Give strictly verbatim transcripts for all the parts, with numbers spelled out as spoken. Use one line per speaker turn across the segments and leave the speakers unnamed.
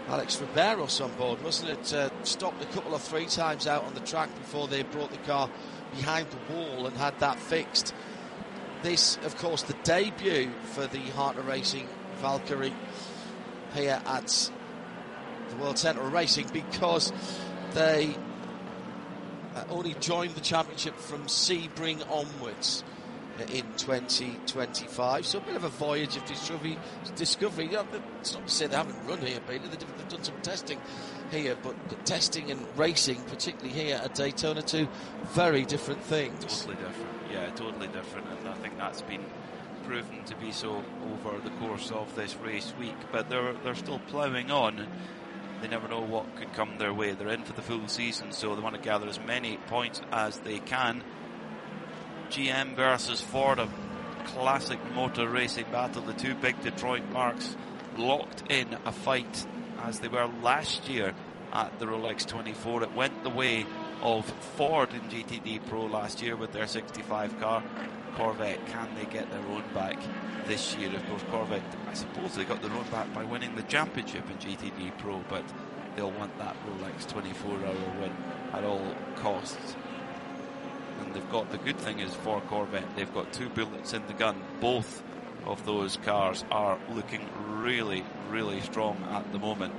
Alex Riberos on board, wasn't it? Uh, stopped a couple of three times out on the track before they brought the car behind the wall and had that fixed. This, of course, the debut for the Hartner Racing Valkyrie here at the World Centre of Racing, because they uh, only joined the championship from Sebring onwards in twenty twenty-five, so a bit of a voyage of discovery. discovery. You know, it's not to say they haven't run here, Peter. They've done some testing here, but the testing and racing, particularly here at Daytona, two very different things.
Totally different, yeah, totally different, and I think that's been proven to be so over the course of this race week. But they're they're still ploughing on, and they never know what could come their way. They're in for the full season, so they want to gather as many points as they can. G M versus Ford, a classic motor racing battle. The two big Detroit marks locked in a fight as they were last year at the Rolex twenty-four. It went the way of Ford in G T D Pro last year with their sixty-five car. Corvette, can they get their own back this year? Of course, Corvette, I suppose they got their own back by winning the championship in G T D Pro, but they'll want that Rolex twenty-four hour win at all costs. And they've got, the good thing is for Corvette, they've got two bullets in the gun. Both of those cars are looking really, really strong at the moment.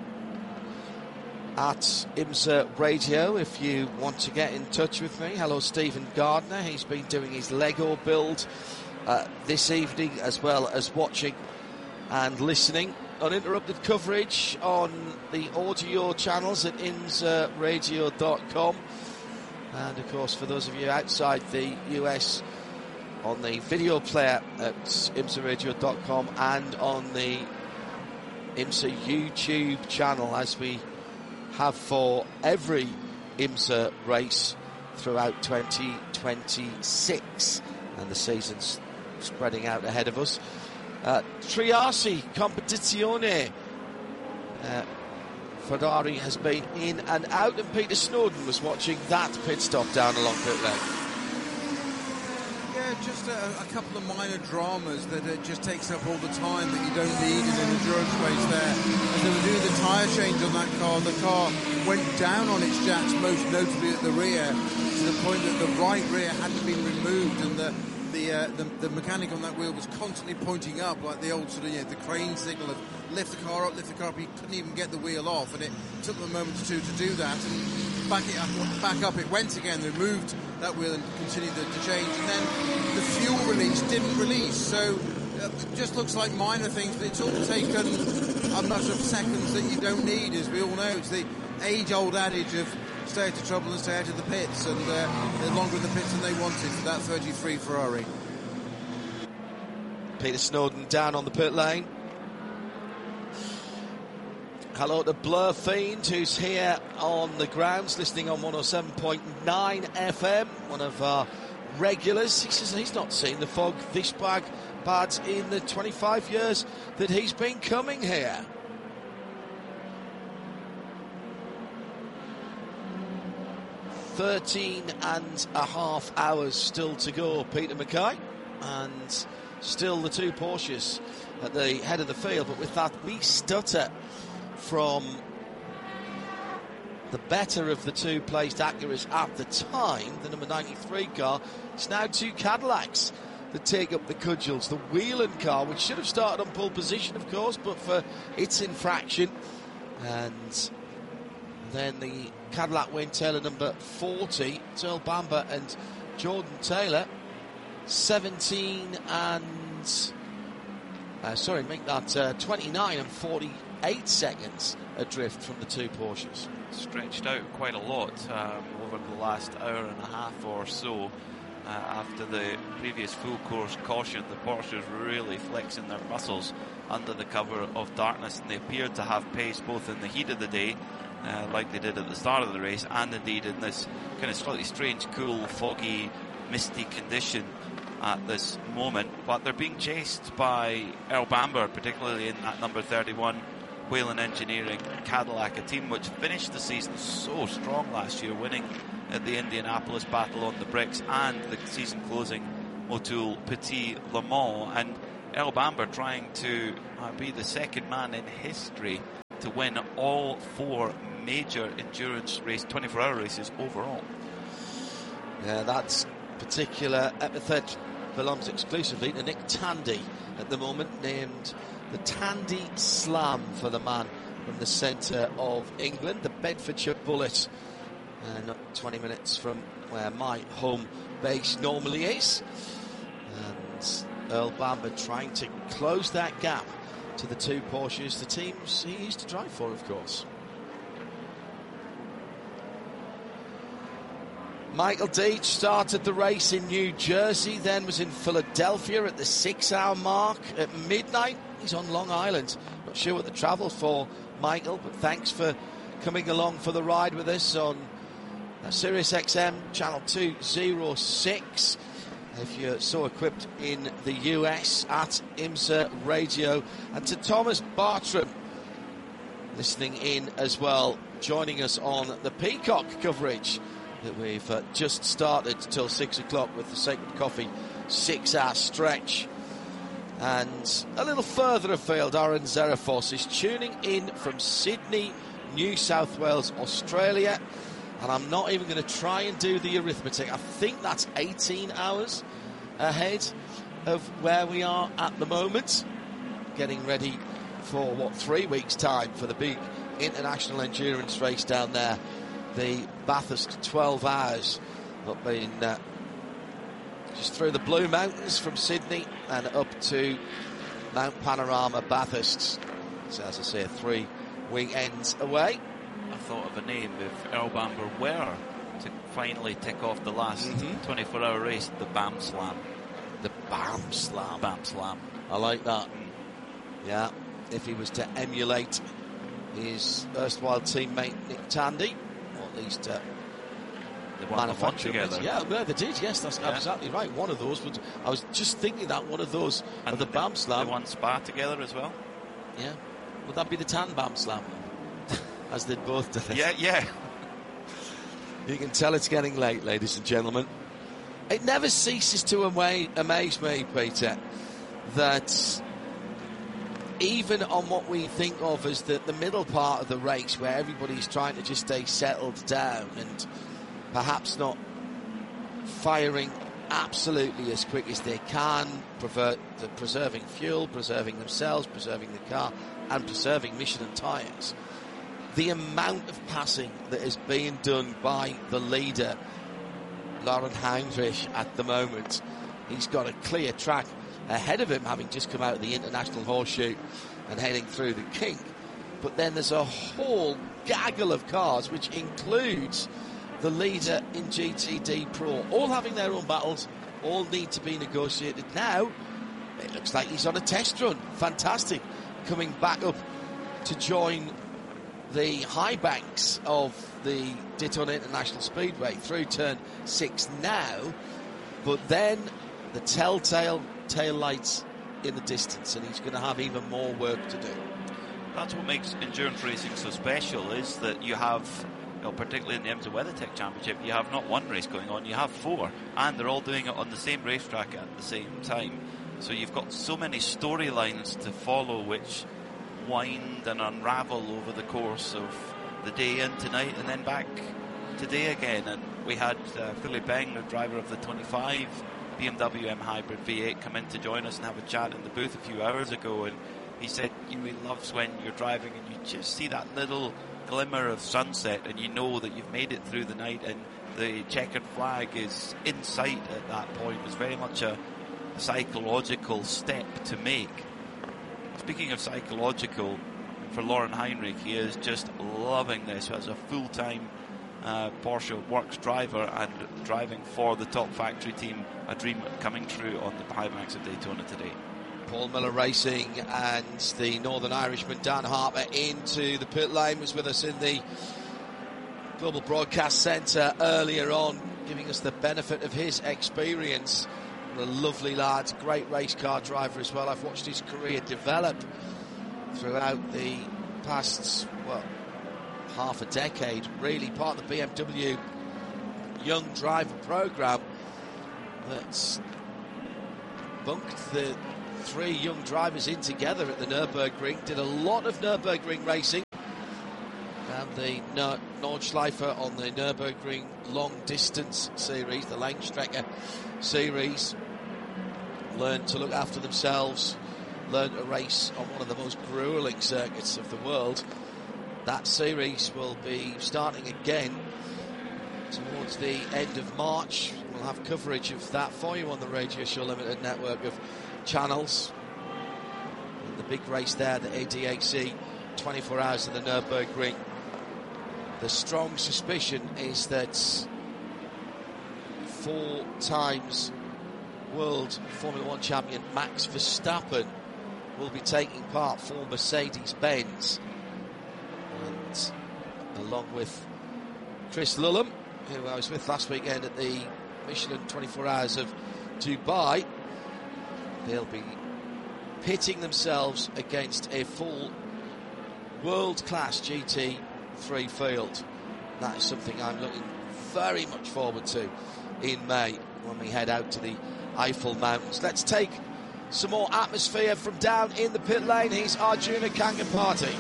At IMSA Radio, if you want to get in touch with me, hello Stephen Gardner. He's been doing his Lego build uh, this evening, as well as watching and listening. Uninterrupted coverage on the audio channels at imsa radio dot com. And of course, for those of you outside the U S, on the video player at imsa radio dot com and on the IMSA YouTube channel, as we have for every IMSA race throughout twenty twenty-six, and the season's spreading out ahead of us. Uh, Triarsi Competizione. Uh, Ferrari has been in and out, and Peter Snowden was watching that pit stop down along pit lane.
Yeah, just a, a couple of minor dramas that it just takes up all the time that you don't need in an endurance race there. As they were doing the tyre change on that car, the car went down on its jacks, most notably at the rear, to the point that the right rear hadn't been removed, and the The, uh, the the mechanic on that wheel was constantly pointing up, like the old sort of, you know, the crane signal of lift the car up, lift the car up. He couldn't even get the wheel off, and it took them a moment or two to do that. And back it up, back up it went again. They removed that wheel and continued the, the change, and then the fuel release didn't release. So uh, it just looks like minor things, but it's all taken a matter of seconds that you don't need, as we all know. It's the age-old adage of stay out of trouble and stay out of the pits, and uh, they're longer in the pits than they wanted for that thirty-three Ferrari.
Peter Snowden down on the pit lane. Hello to Blur Fiend, who's here on the grounds listening on one oh seven point nine F M, one of our regulars. He says he's not seen the fog this bad, bad in the twenty-five years that he's been coming here. thirteen and a half hours still to go, Peter Mackay, and still the two Porsches at the head of the field, but with that wee stutter from the better of the two placed Acuras at the time, the number ninety-three car. It's now two Cadillacs that take up the cudgels. The Whelan car, which should have started on pole position, of course, but for its infraction, and then the Cadillac Wayne Taylor number forty, Earl Bamber and Jordan Taylor, seventeen and uh, sorry, make that uh, twenty-nine and forty-eight seconds adrift from the two Porsches.
Stretched out quite a lot um, over the last hour and a half or so. Uh, after the previous full course caution, the Porsches were really flexing their muscles under the cover of darkness, and they appeared to have pace both in the heat of the day, Uh, like they did at the start of the race, and indeed in this kind of slightly strange, cool, foggy, misty condition at this moment. But they're being chased by Earl Bamber, particularly in that number thirty-one Whelen Engineering Cadillac, a team which finished the season so strong last year, winning at the Indianapolis Battle on the Bricks and the season closing Motul Petit Le Mans. And Earl Bamber trying to uh, be the second man in history to win all four major endurance race, twenty-four hour races overall.
Yeah, that particular epithet belongs exclusively to Nick Tandy at the moment, named the Tandy Slam for the man from the centre of England, the Bedfordshire Bullet, uh, not twenty minutes from where my home base normally is. And Earl Bamber trying to close that gap to the two Porsches, the teams he used to drive for, of course. Michael Deitch started the race in New Jersey, then was in Philadelphia at the six-hour mark. At midnight, he's on Long Island. Not sure what the travel for, Michael, but thanks for coming along for the ride with us on Sirius X M channel two oh six. If you're so equipped in the U S, at IMSA Radio. And to Thomas Bartram, listening in as well, joining us on the Peacock coverage that we've uh, just started till six o'clock with the Sacred Coffee six-hour stretch. And a little further afield, Aaron Zerafos is tuning in from Sydney, New South Wales, Australia. And I'm not even going to try and do the arithmetic. I think that's eighteen hours ahead of where we are at the moment. Getting ready for, what, three weeks' time for the big international endurance race down there. The Bathurst twelve hours up in uh, just through the Blue Mountains from Sydney and up to Mount Panorama, Bathurst. So as I say, three weekends away.
I thought of a name if Earl Bamber were to finally tick off the last
mm-hmm.
twenty-four hour race, the BAM Slam.
The BAM Slam.
BAM Slam.
I like that. Yeah, if he was to emulate his erstwhile teammate Nick Tandy, or at least uh,
they won together.
Yeah, well, they did. Yes, that's yeah. exactly right. One of those would. I was just thinking that one of those
and
of the, the BAM Slam.
They won Spa together as well.
Yeah, would that be the Tan BAM Slam? As they both did.
Yeah, yeah.
You can tell it's getting late, ladies and gentlemen. It never ceases to ama- amaze me, Peter, that even on what we think of as the, the middle part of the race, where everybody's trying to just stay settled down and perhaps not firing absolutely as quick as they can, prefer- preserving fuel, preserving themselves, preserving the car, and preserving Michelin tyres. The amount of passing that is being done by the leader, Lauren Heinrich, at the moment. He's got a clear track ahead of him, having just come out of the International Horseshoe and heading through the kink. But then there's a whole gaggle of cars, which includes the leader in G T D Pro, all having their own battles, all need to be negotiated. Now, it looks like he's on a test run. Fantastic. Coming back up to join the high banks of the Daytona International Speedway through turn six now, but then the telltale tail lights in the distance, and he's going to have even more work to do.
That's what makes endurance racing so special, is that you have, you know, particularly in the IMSA WeatherTech Championship, you have not one race going on, you have four, and they're all doing it on the same racetrack at the same time. So you've got so many storylines to follow, which wind and unravel over the course of the day and tonight, and then back today again. And we had uh, Philippe Eng, the driver of the twenty-five B M W M Hybrid V eight, come in to join us and have a chat in the booth a few hours ago, and he said, you know, he loves when you're driving and you just see that little glimmer of sunset and you know that you've made it through the night and the checkered flag is in sight at that point. It's very much a psychological step to make. Speaking of psychological, for Lauren Heinrich, he is just loving this as a full-time uh, Porsche Works driver and driving for the top factory team, a dream coming true on the high banks of Daytona today.
Paul Miller Racing and the Northern Irishman Dan Harper into the pit lane, was with us in the Global Broadcast Centre earlier on, giving us the benefit of his experience. A lovely lad, great race car driver as well. I've watched his career develop throughout the past, well, half a decade, really, part of the B M W Young Driver programme that's bunked the three young drivers in together at the Nürburgring, did a lot of Nürburgring racing. And the Nord- Nordschleife on the Nürburgring long distance series, the Langstrecke series. Learned to look after themselves, learned to race on one of the most grueling circuits of the world. That series will be starting again towards the end of March. We'll have coverage of that for you on the Radio Show Limited network of channels. And the big race there, the A D A C, twenty-four hours of the Nürburgring. The strong suspicion is that four times world Formula One champion Max Verstappen will be taking part for Mercedes-Benz. And along with Chris Lullum, who I was with last weekend at the Michelin twenty-four hours of Dubai, they'll be pitting themselves against a full world-class G T three field. That is something I'm looking very much forward to in May when we head out to the Eifel Mountains. Let's take some more atmosphere from down in the pit lane. He's Arjuna Kangampati.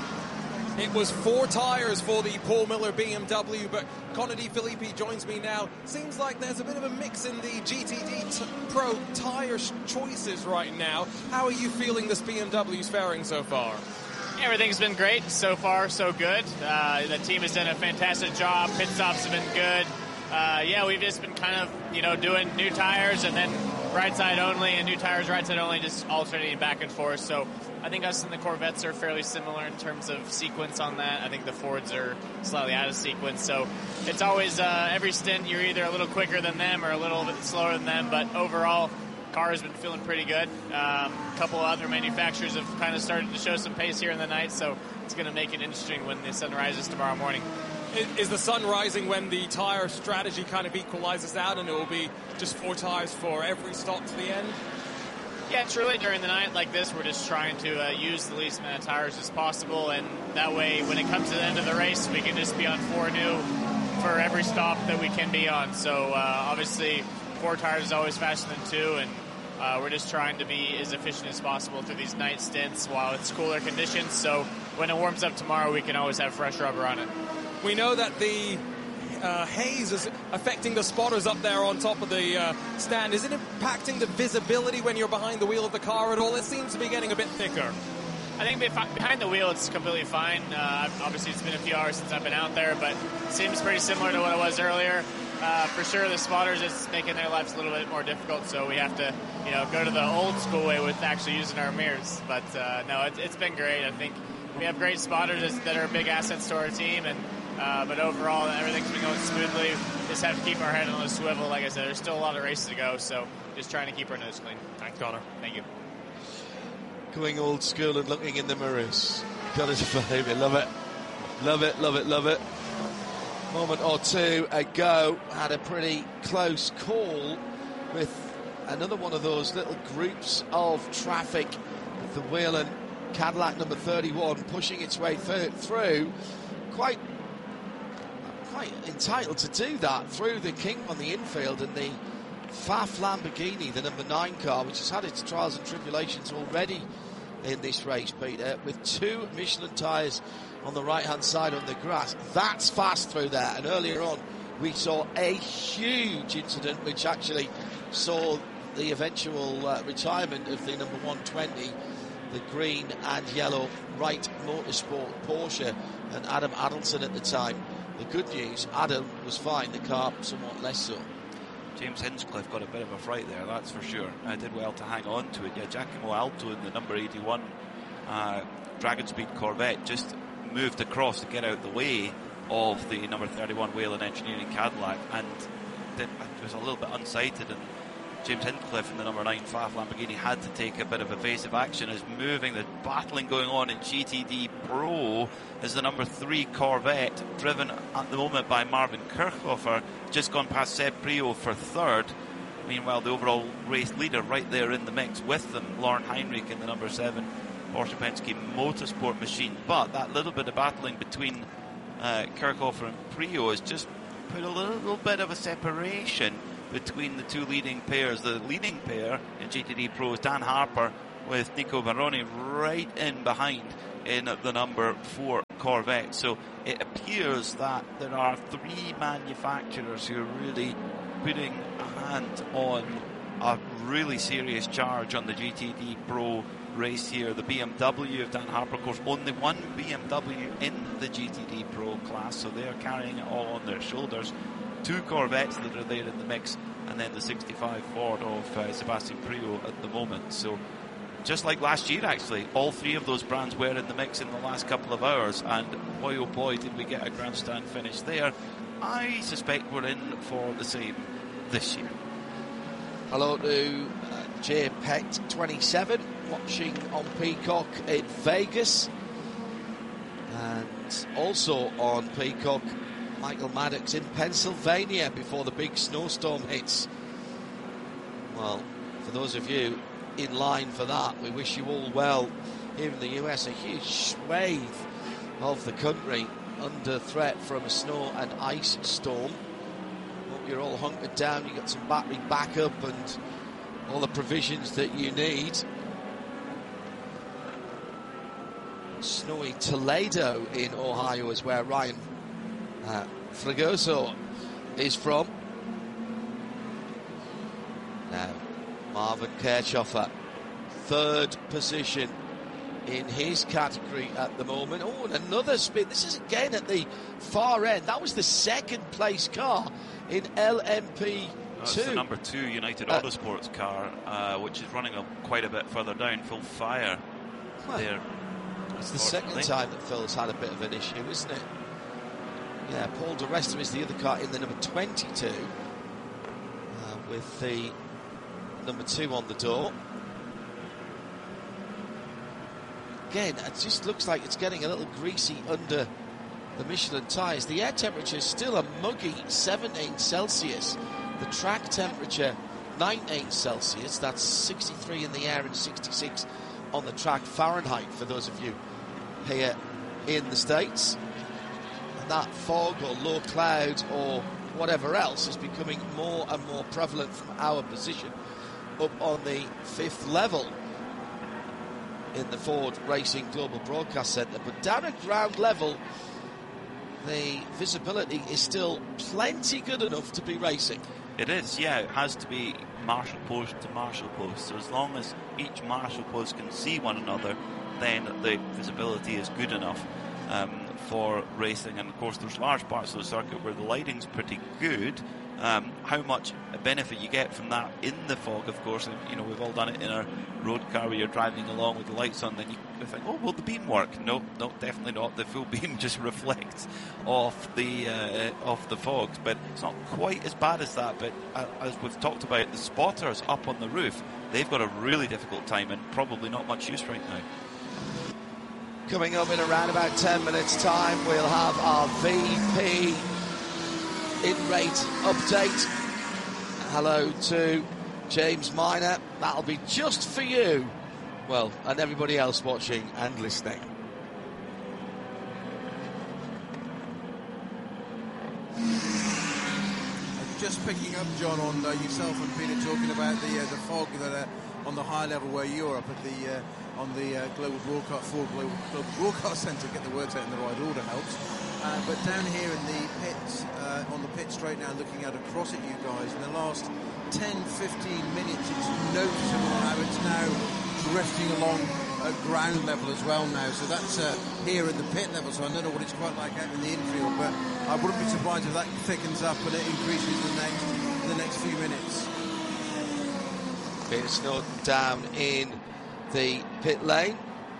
It was four tyres for the Paul Miller B M W, but Connor De Filippi joins me now. Seems like there's a bit of a mix in the G T D t- Pro tyre sh- choices right now. How are you feeling this B M W's faring so far?
Everything's been great. So far, so good. Uh, the team has done a fantastic job. Pit stops have been good. Uh, yeah, we've just been kind of, you know, doing new tires and then right side only and new tires right side only, just alternating back and forth. So I think us and the Corvettes are fairly similar in terms of sequence on that. I think the Fords are slightly out of sequence. So it's always, uh, every stint, you're either a little quicker than them or a little bit slower than them. But overall, car has been feeling pretty good. Um, a couple of other manufacturers have kind of started to show some pace here in the night. So it's going to make it interesting when the sun rises tomorrow morning.
Is the sun rising when the tyre strategy kind of equalizes out and it will be just four tyres for every stop to the end?
Yeah, truly during the night like this, we're just trying to uh, use the least amount of tires as possible, and that way when it comes to the end of the race, we can just be on four new for every stop that we can be on. So uh, obviously four tires is always faster than two, and uh, we're just trying to be as efficient as possible through these night stints while it's cooler conditions, so when it warms up tomorrow, we can always have fresh rubber on it.
We know that the uh, haze is affecting the spotters up there on top of the uh, stand. Is it impacting the visibility when you're behind the wheel of the car at all? It seems to be getting a bit thicker.
I think behind the wheel it's completely fine. Uh, obviously it's been a few hours since I've been out there, but it seems pretty similar to what it was earlier. Uh, for sure the spotters, it's making their lives a little bit more difficult, so we have to, you know, go to the old school way with actually using our mirrors. But uh, no, it, it's been great. I think we have great spotters that are big assets to our team, and Uh, but overall, everything's been going smoothly. Just have to keep our head on the swivel. Like I said, there's still a lot of races to go, so just trying to keep our nose clean.
Thanks, Connor.
Thank you.
Going old school and looking in the mirrors. Got it, baby. Love it. Love it, love it, love it. Moment or two ago, had a pretty close call with another one of those little groups of traffic with the Whelen Cadillac number thirty-one pushing its way th- through. Quite quite entitled to do that through the king on the infield, and the Pfaff Lamborghini, the number nine car, which has had its trials and tribulations already in this race, Peter, with two Michelin tyres on the right-hand side on the grass. That's fast through there. And earlier on, we saw a huge incident, which actually saw the eventual uh, retirement of the number one twenty, the green and yellow Wright Motorsport Porsche, and Adam Adelson at the time. The good news, Adam was fine, the car somewhat less so.
James Hinchcliffe got a bit of a fright there, that's for sure. I did well to hang on to it. Yeah, Giacomo Alto in the number eighty-one uh, Dragon Speed Corvette just moved across to get out the way of the number thirty-one Whelen Engineering Cadillac, and it was a little bit unsighted, and James Hinchcliffe in the number nine Pfaff Lamborghini had to take a bit of evasive action as moving, the battling going on in G T D Pro as the number three Corvette, driven at the moment by Marvin Kirchhofer, just gone past Seb Prio for third. Meanwhile, the overall race leader right there in the mix with them, Lauren Heinrich in the number seven Porsche Penske Motorsport machine. But that little bit of battling between uh, Kirchhofer and Prio has just put a little bit of a separation between the two leading pairs. The leading pair in G T D Pro is Dan Harper with Nico Baroni right in behind in the number four Corvette. So it appears that there are three manufacturers who are really putting a hand on a really serious charge on the G T D Pro race here. The B M W of Dan Harper, of course, only one B M W in the G T D Pro class, so they're carrying it all on their shoulders. Two Corvettes that are there in the mix, and then the sixty-five Ford of uh, Sebastian Priaulx at the moment. So just like last year, actually, all three of those brands were in the mix in the last couple of hours, and boy oh boy did we get a grandstand finish there. I suspect we're in for the same this year.
Hello to uh, J Pet twenty-seven, watching on Peacock in Vegas, and also on Peacock, Michael Maddox in Pennsylvania before the big snowstorm hits. Well, for those of you in line for that, we wish you all well. Here in the U S, a huge swathe of the country under threat from a snow and ice storm. Hope you're all hunkered down, you got some battery backup and all the provisions that you need. Snowy Toledo in Ohio is where Ryan uh, Fragoso is from. Now, Marvin Kirchhoffer, third position in his category at the moment. Oh, and another spin. This is again at the far end. That was the second place car in L M P two.
That's the number two United
uh,
Autosports car, uh, which is running a, quite a bit further down, full fire
well,
there.
It's the second time that Phil's had a bit of an issue, isn't it? Yeah, Paul di Resta is the other car in the number twenty-two, uh, with the number two on the door. Again, it just looks like it's getting a little greasy under the Michelin tyres. The air temperature is still a muggy seventeen Celsius. The track temperature, nineteen Celsius. That's sixty-three in the air and sixty-six on the track Fahrenheit for those of you here in the States. And that fog or low cloud or whatever else is becoming more and more prevalent from our position up on the fifth level in the Ford Racing Global Broadcast Centre. But down at ground level, the visibility is still plenty good enough to be racing.
It is, yeah. It has to be marshal post to marshal post. So as long as each marshal post can see one another, then the visibility is good enough um, for racing. And of course, there's large parts of the circuit where the lighting's pretty good. Um, how much benefit you get from that in the fog, of course, you know, we've all done it in our road car where you're driving along with the lights on, then you think, oh, will the beam work? No, no, definitely not. The full beam just reflects off the uh, off the fog, but it's not quite as bad as that. But uh, as we've talked about, the spotters up on the roof, they've got a really difficult time and probably not much use right now.
Coming up in around about ten minutes time, we'll have our V P in-rate update. Hello to James Minor. That'll be just for you. Well, and everybody else watching and listening.
Just picking up, John, on uh, yourself and Peter talking about the uh, the fog that uh, on the high level where you're up at the uh, on the uh, Global Broadcast Ford Global, Global Broadcast Centre. Get the words out in the right order helps. Uh, but down here in the pits, uh, on the pit straight now, looking out across at you guys, in the last ten, fifteen minutes, it's noticeable how it's now drifting along at ground level as well now. So that's uh, here at the pit level, so I don't know what it's quite like out in the infield, but I wouldn't be surprised if that thickens up and it increases the next, in the next few minutes.
Peter Snowden down in the pit lane.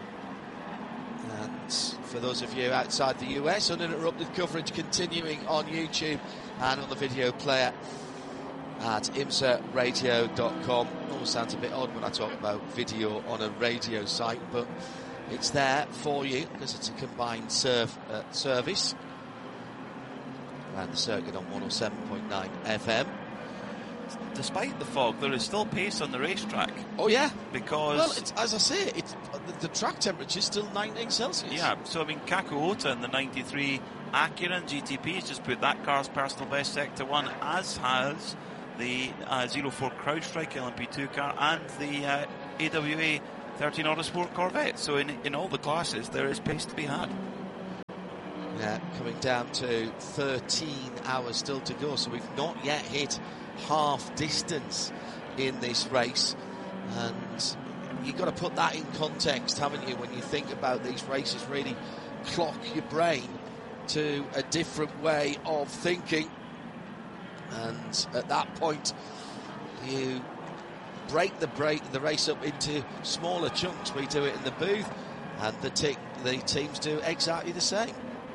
And for those of you outside the U S, uninterrupted coverage continuing on YouTube and on the video player at imsa radio dot com. Almost sounds a bit odd when I talk about video on a radio site, but it's there for you because it's a combined serve, uh, service around the circuit on one oh seven point nine F M.
Despite the fog, there is still pace on the racetrack.
Oh yeah,
because
well, it's, as I say, it's the, the track temperature is still nineteen Celsius.
Yeah, so I mean, Kaku Ota in the ninety-three Acura and G T P has just put that car's personal best sector one, as has the uh, zero four CrowdStrike L M P two car, and the uh, A W A thirteen Autosport Corvette. So in, in all the classes, there is pace to be had.
Yeah, coming down to thirteen hours still to go, so we've not yet hit half distance in this race, and you've got to put that in context, haven't you, when you think about these races, really clock your brain to a different way of thinking. And at that point, you break the break the race up into smaller chunks. We do it in the booth, and the, te- the teams do exactly the same.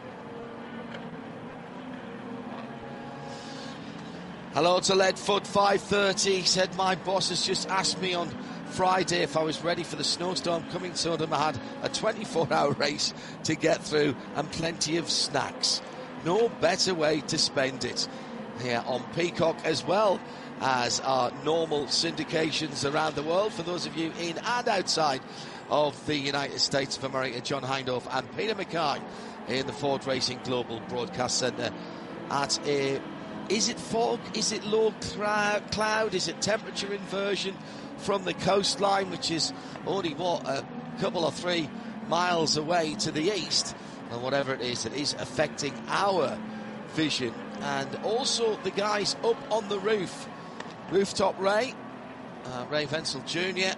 Hello to Leadfoot five thirty. Said my boss has just asked me on Friday if I was ready for the snowstorm coming. Told him I had a twenty-four hour race to get through and plenty of snacks. No better way to spend it. Here on Peacock, as well as our normal syndications around the world. For those of you in and outside of the United States of America, John Hindhaugh and Peter Mackay in the Ford Racing Global Broadcast Centre at a... Is it fog? Is it low cloud? Is it temperature inversion from the coastline, which is only, what, a couple or three miles away to the east? And whatever it is, it is affecting our vision. And also the guys up on the roof. Rooftop Ray, uh, Ray Venzel Junior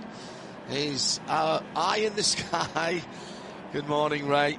is our eye in the sky. Good morning, Ray.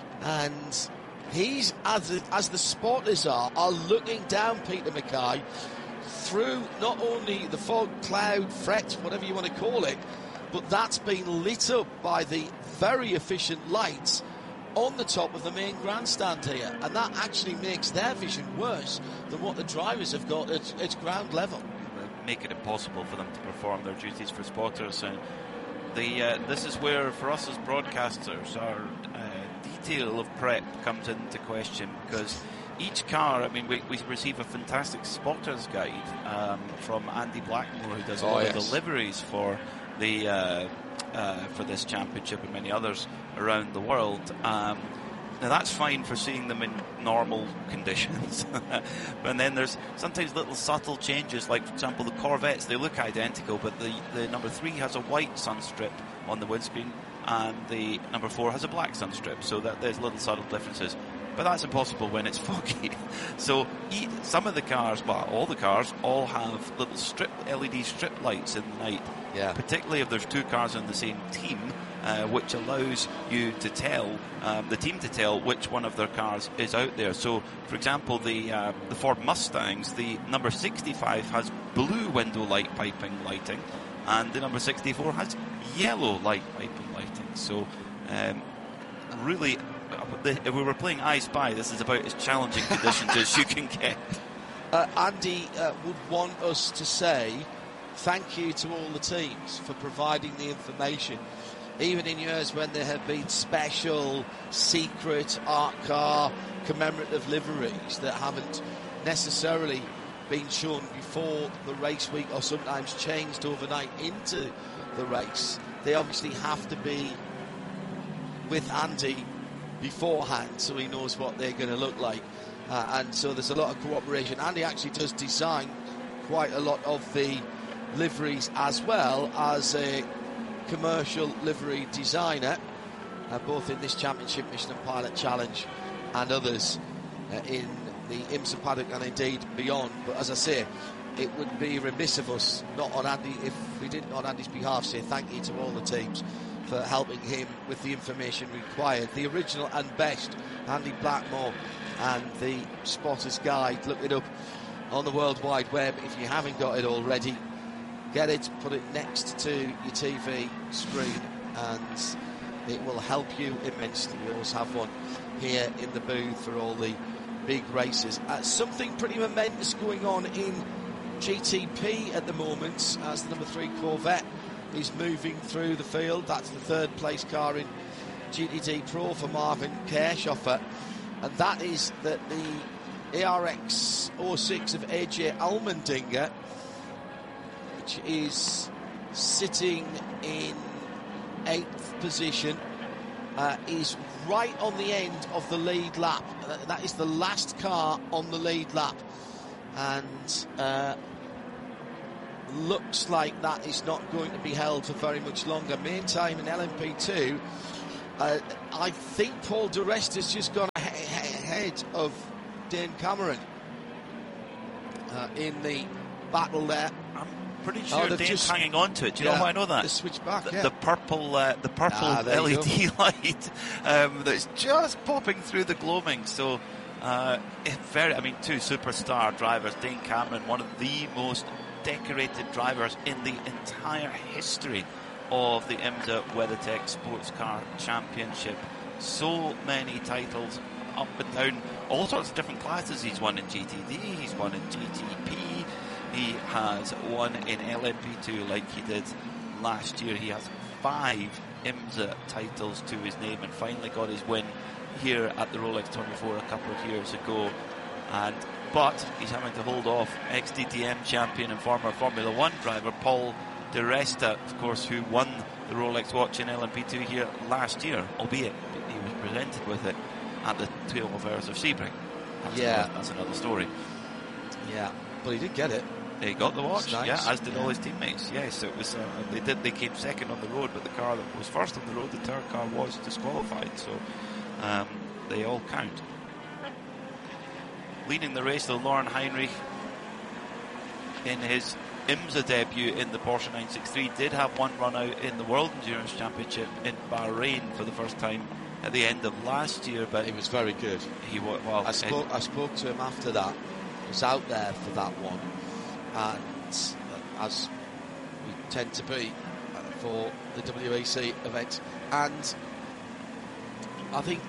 And he's, as the, as the spotters are, are looking down Peter Mackay through not only the fog, cloud, fret, whatever you want to call it, but that's been lit up by the very efficient lights on the top of the main grandstand here, and that actually makes their vision worse than what the drivers have got at, at ground level.
Make it impossible for them to perform their duties for spotters, and the uh, this is where, for us as broadcasters, our uh, detail of prep comes into question, because each car, I mean, we, we receive a fantastic spotter's guide um, from Andy Blackmore, who does a
oh,
lot
yes.
of the liveries for the uh, uh, for this championship and many others around the world. Um, now that's fine for seeing them in normal conditions, but then there's sometimes little subtle changes, like for example the Corvettes, they look identical, but the, the number three has a white sun strip on the windscreen and the number four has a black sun strip, so that there's little subtle differences. But that's impossible when it's foggy. So some of the cars, well, all the cars, all have little strip L E D strip lights in the night.
Yeah.
Particularly if there's two cars on the same team, uh, which allows you to tell, um, the team to tell which one of their cars is out there. So, for example, the uh, the Ford Mustangs, the number sixty-five has blue window light piping lighting, and the number sixty-four has yellow light piping lighting. So, um, really, if we were playing I Spy, this is about as challenging conditions as you can get.
Uh, Andy uh, would want us to say thank you to all the teams for providing the information, even in years when there have been special, secret, art car, commemorative liveries that haven't necessarily been shown before the race week or sometimes changed overnight into the race. They obviously have to be with Andy beforehand so he knows what they're going to look like, uh, and so there's a lot of cooperation. Andy actually does design quite a lot of the liveries as well as a commercial livery designer, uh, both in this championship, Michelin Pilot Challenge and others uh, in the IMSA paddock and indeed beyond. But as I say, it would be remiss of us not on Andy if we didn't on Andy's behalf say thank you to all the teams for helping him with the information required. The original and best, Andy Blackmore, and the Spotter's Guide. Look it up on the World Wide Web if you haven't got it already. Get it, put it next to your T V screen, and it will help you immensely. We always have one here in the booth for all the big races. Uh, something pretty momentous going on in G T P at the moment, as the number three Corvette is moving through the field. That's the third place car in G T D Pro for Marvin Kirchhofer, and that is that the A R X oh six of A J Allmendinger, which is sitting in eighth position, uh, is right on the end of the lead lap. Uh, that is the last car on the lead lap, and uh, looks like that is not going to be held for very much longer. Main time in L M P two, uh, I think Paul di Resta's just gone ahead of Dane Cameron uh, in the battle there.
I'm pretty sure
oh,
Dane's
just,
hanging on to it. Do you
yeah,
know why I know that?
The switch back,
the,
yeah.
the purple, uh, the purple
ah,
L E D light um, that's just popping through the gloaming. So, uh, very, I mean, two superstar drivers. Dane Cameron, one of the most decorated drivers in the entire history of the IMSA WeatherTech Sports Car Championship. So many titles up and down, all sorts of different classes. He's won in G T D, he's won in G T P, he has won in L M P two like he did last year. He has five IMSA titles to his name and finally got his win here at the Rolex twenty-four a couple of years ago. And but he's having to hold off ex D T M champion and former Formula One driver Paul di Resta, of course, who won the Rolex watch in L M P two here last year, albeit he was presented with it at the twelve Hours of Sebring. That's
yeah,
another, that's another story.
Yeah, but he did get it.
He got the watch,
nice.
yeah, as did
yeah.
all his teammates. Yes, it was. Uh, they did. They came second on the road, but the car that was first on the road, the third car, was disqualified. So um, they all count. Leading the race, though, Lauren Heinrich, in his IMSA debut in the Porsche nine sixty-three, did have one run out in the World Endurance Championship in Bahrain for the first time at the end of last year. But
he was very good.
He was. Well,
I spoke. I spoke to him after that. He was out there for that one, and uh, as we tend to be uh, for the W E C event, and I think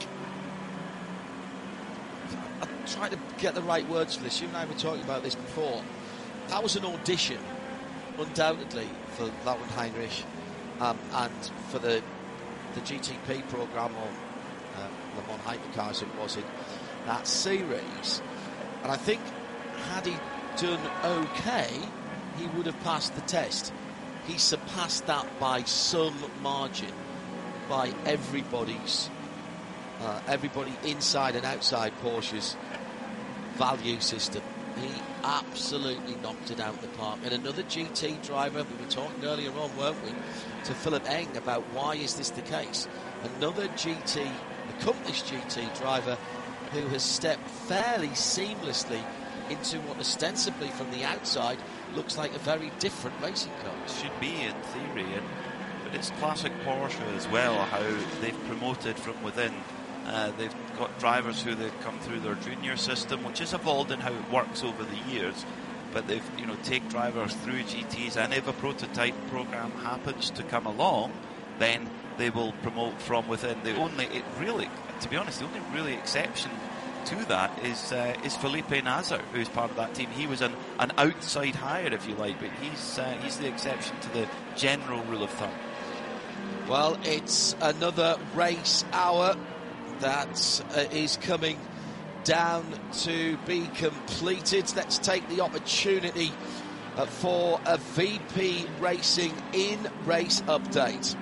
I'm trying to get the right words for this. You and I were talking about this before. That was an audition, undoubtedly, for Lauren Heinrich, um, and for the the G T P programme, or uh, Le Mans Hypercars it was in that series. And I think had he done okay, he would have passed the test. He surpassed that by some margin, by everybody's, uh, everybody inside and outside Porsche's value system. He absolutely knocked it out of the park. And another G T driver, we were talking earlier on, weren't we, to Philip Eng about why is this the case. Another G T, accomplished G T driver who has stepped fairly seamlessly into what ostensibly from the outside looks like a very different racing car.
Should be in theory, and but it's classic Porsche as well, how they've promoted from within. Uh, they've got drivers who they've come through their junior system, which has evolved in how it works over the years. But they've, you know, take drivers through G Ts, and if a prototype program happens to come along, then they will promote from within. The only, it really, to be honest, the only really exception to that is uh, is Felipe Nasr, who's part of that team. He was an, an outside hire, if you like, but he's uh, he's the exception to the general rule of thumb.
Well, it's another race hour that uh, is coming down to be completed. Let's take the opportunity uh, for a V P Racing in-race update.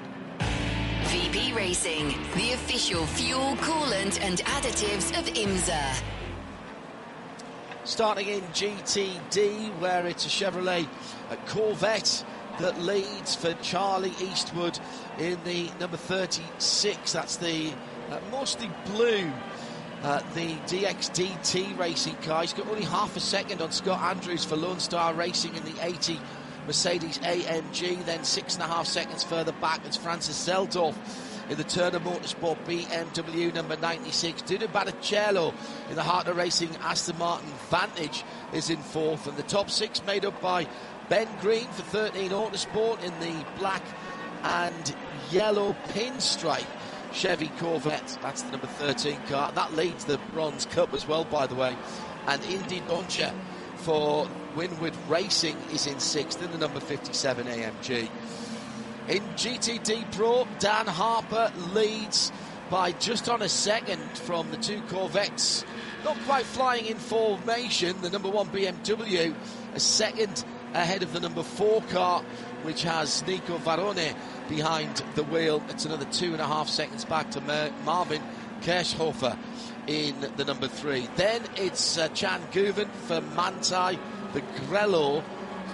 V P Racing, the official fuel, coolant and additives of IMSA.
Starting in G T D, where it's a Chevrolet a Corvette that leads for Charlie Eastwood in the number thirty-six. That's the uh, mostly blue, uh, the D X D T racing car. He's got only half a second on Scott Andrews for Lone Star Racing in the eighty Mercedes A M G. Then six and a half seconds further back, it's Francis Zeldorf in the Turner Motorsport B M W number ninety-six. Dudu Baticello in the Hartner Racing Aston Martin Vantage is in fourth, and the top six made up by Ben Green for thirteen Autosport in the black and yellow pinstripe Chevy Corvette. That's the number thirteen car. That leads the Bronze Cup as well, by the way. And Indy Doncha for Winwood Racing is in sixth in the number fifty-seven A M G. In G T D Pro, Dan Harper leads by just on a second from the two Corvettes. Not quite flying in formation. The number one B M W a second ahead of the number four car, which has Nico Varone behind the wheel. It's another two and a half seconds back to Mer- Marvin Kirchhofer in the number three. Then it's uh, Chan Guven for Manthey. The Grello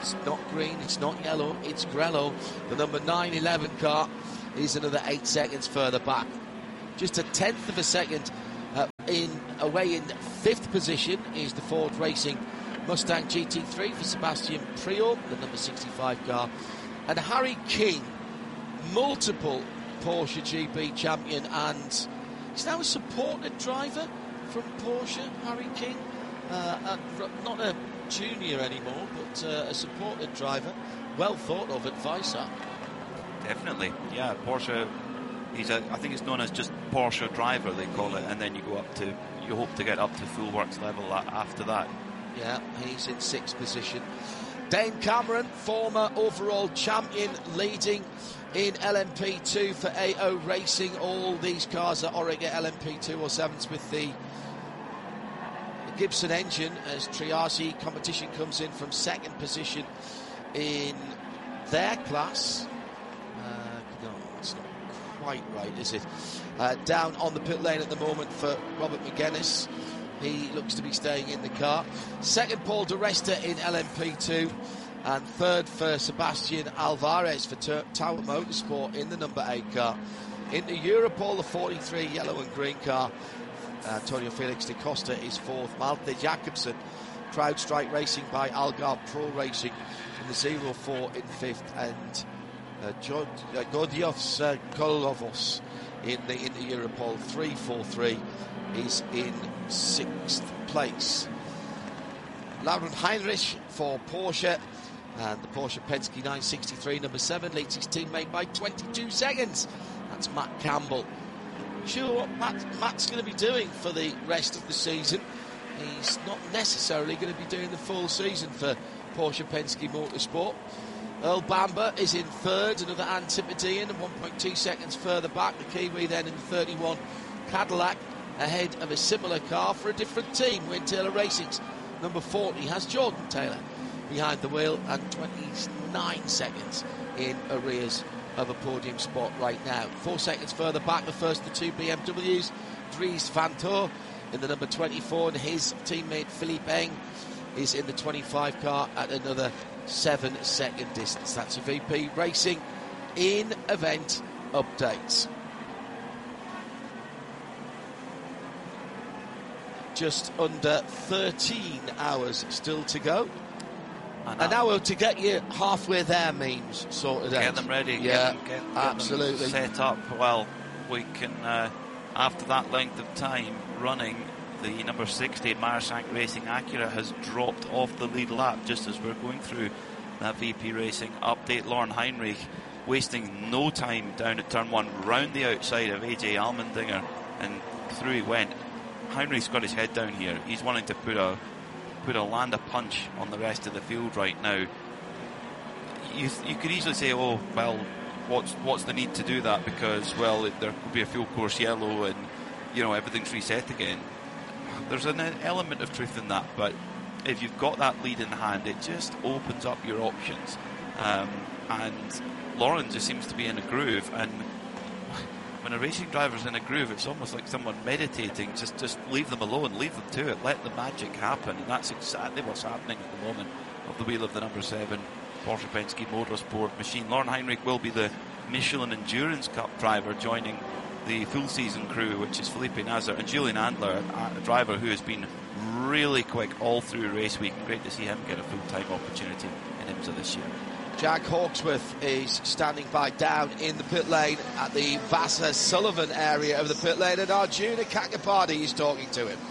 It's not green, it's not yellow, it's Grello. The number nine eleven car is another eight seconds further back. Just a tenth of a second uh, in away in fifth position is the Ford Racing Mustang G T three for Sebastian Priaulx, the number sixty-five car. And Harry King, multiple Porsche G B champion, and he's now a supported driver from Porsche, Harry King. Uh, not a junior anymore, but uh, a supported driver. Well thought of advice, huh?
Definitely, yeah. Porsche, he's a, I think it's known as just Porsche driver, they call it, and then you go up to, you hope to get up to full works level after that.
Yeah, he's in sixth position. Dane Cameron, former overall champion, leading in L M P two for A O Racing. All these cars are Oregon L M P two oh sevens with the Gibson engine, as Triasi competition comes in from second position in their class. Uh, no, that's not quite right, is it? Uh, down on the pit lane at the moment for Robert McGuinness. He looks to be staying in the car. Second, Paul Di Resta in L M P two. And third for Sebastian Alvarez for Tower Motorsport in the number eight car. Into Europol, the forty-three yellow and green car. Antonio Felix da Costa is fourth. Malte Jakobsen, CrowdStrike Racing by Algarve Pro Racing in the zero four in fifth. And uh, Jod, uh, Godios uh, Kolovos in the, in the Europol three forty-three is in sixth place. Laurent Heinrich for Porsche, and the Porsche Penske nine sixty-three number seven leads his teammate by twenty-two seconds. That's Matt Campbell. Sure what Matt, Matt's going to be doing for the rest of the season. He's not necessarily going to be doing the full season for Porsche Penske Motorsport. Earl Bamber is in third, another Antipodean, and one point two seconds further back. The Kiwi then in the thirty-one Cadillac, ahead of a similar car for a different team. Wayne Taylor Racing's number forty has Jordan Taylor behind the wheel, and twenty-nine seconds in arrears of a podium spot right now. Four seconds further back, the first of the two B M Ws, Dries Vanthoor in the number twenty-four, and his teammate Philippe Eng is in the twenty-five car at another seven second distance. That's a V P Racing in event updates. Just under thirteen hours still to go. An hour to get you halfway there means sorted out.
Get them ready.
Yeah,
get them, get, get
absolutely.
Them set up. Well, we can, uh, after that length of time running, the number sixty Marsank Racing Acura has dropped off the lead lap just as we're going through that V P Racing update. Lauren Heinrich wasting no time down at turn one, round the outside of A J Allmendinger, and through he went. Heinrich's got his head down here. He's wanting to put a put a land a punch on the rest of the field right now. You, you could easily say, oh, well, what's what's the need to do that? Because, well, it, there could be a full course yellow and, you know, everything's reset again. There's an element of truth in that, but if you've got that lead in hand, it just opens up your options. Um, and Lauren just seems to be in a groove, and when a racing driver's in a groove, it's almost like someone meditating. Just just leave them alone, leave them to it, let the magic happen, and that's exactly what's happening at the moment of the wheel of the number seven Porsche Penske Motorsport machine. Lauren Heinrich will be the Michelin Endurance Cup driver, joining the full season crew, which is Felipe Nasr and Julian Adler, a driver who has been really quick all through race week. Great to see him get a full-time opportunity in IMSA this year.
Jack Hawksworth is standing by down in the pit lane at the Vassar Sullivan area of the pit lane, and Arjuna Kakapati is talking to him.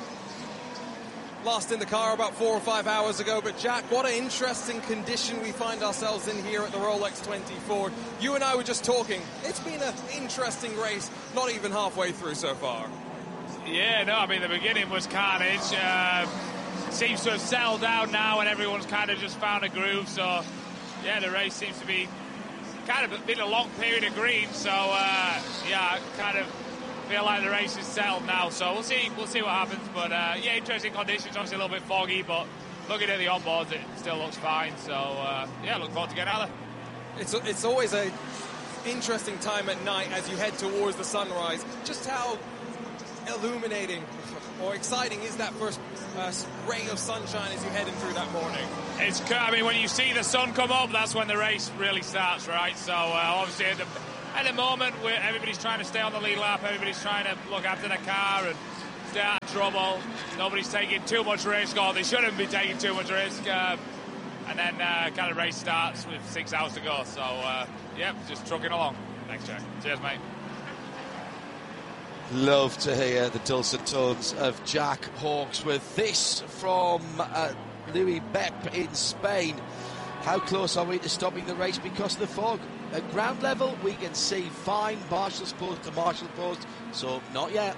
Last in the car about four or five hours ago, but Jack, what an interesting condition we find ourselves in here at the Rolex twenty-four. You and I were just talking. It's been an interesting race, not even halfway through so far.
Yeah, no, I mean, the beginning was carnage. Uh, seems to have settled down now, and everyone's kind of just found a groove, so yeah, the race seems to be kind of been a long period of green, so uh, yeah, kind of feel like the race is settled now, so we'll see we'll see what happens. But uh, yeah, interesting conditions, obviously a little bit foggy, but looking at the onboards, it still looks fine. So uh, yeah, look forward to getting out of there.
It's it's always a interesting time at night as you head towards the sunrise. Just how illuminating or exciting is that first uh, ray of sunshine as you're heading through that morning?
It's, I mean, when you see the sun come up, that's when the race really starts, right? So uh, obviously at the, at the moment, we're, everybody's trying to stay on the lead lap, everybody's trying to look after the car and stay out of trouble. Nobody's taking too much risk, or they shouldn't be taking too much risk. Uh, and then uh, kind of race starts with six hours to go. So, uh, yeah, just trucking along. Thanks, Jack. Cheers, mate.
Love to hear the dulcet tones of Jack Hawksworth. This from uh, Louis Bepp in Spain. How close are we to stopping the race because of the fog? At ground level, we can see fine, Marshall's post to Marshall post, so not yet.